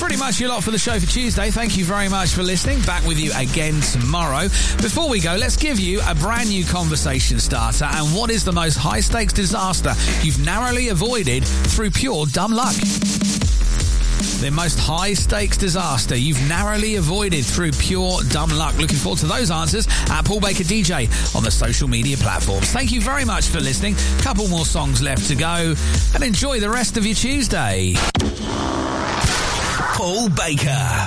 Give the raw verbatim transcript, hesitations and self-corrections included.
Pretty much your lot for the show for Tuesday. Thank you very much for listening. Back with you again tomorrow. Before we go, let's give you a brand new conversation starter. And what is the most high-stakes disaster you've narrowly avoided through pure dumb luck? The most high-stakes disaster you've narrowly avoided through pure dumb luck. Looking forward to those answers at Paul Baker D J on the social media platforms. Thank you very much for listening. Couple more songs left to go. And enjoy the rest of your Tuesday. Paul Baker.